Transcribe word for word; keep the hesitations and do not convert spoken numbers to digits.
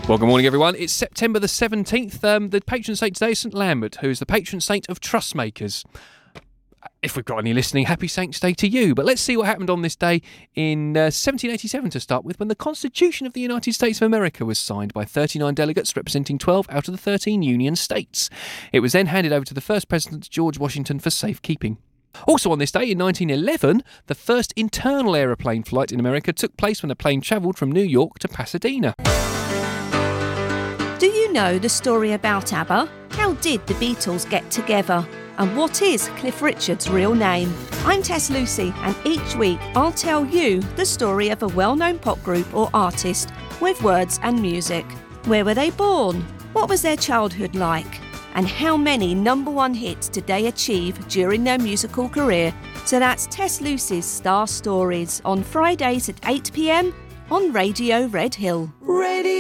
Well, good morning, everyone. It's September the seventeenth. Um, the patron saint today is St Lambert, who is the patron saint of truss makers. If we've got any listening, happy Saints' Day to you. But let's see what happened on this day in uh, seventeen eighty-seven to start with, when the Constitution of the United States of America was signed by thirty-nine delegates representing twelve out of the thirteen Union states. It was then handed over to the first President, George Washington, for safekeeping. Also on this day in nineteen eleven, the first internal aeroplane flight in America took place when a plane travelled from New York to Pasadena. Do you know the story about ABBA? How did the Beatles get together? And what is Cliff Richard's real name? I'm Tess Lucy, and each week I'll tell you the story of a well-known pop group or artist with words and music. Where were they born? What was their childhood like? And how many number one hits did they achieve during their musical career? So that's Tess Lucy's Star Stories on Fridays at eight p m on Radio Red Hill. Radio